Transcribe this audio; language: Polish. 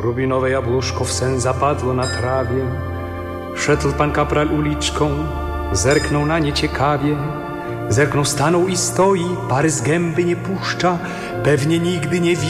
Rubinowe jabłuszko w sen zapadło na trawie. Szedł pan kapral uliczką, zerknął na nie ciekawie. Zerknął, stanął i stoi, pary z gęby nie puszcza, pewnie nigdy nie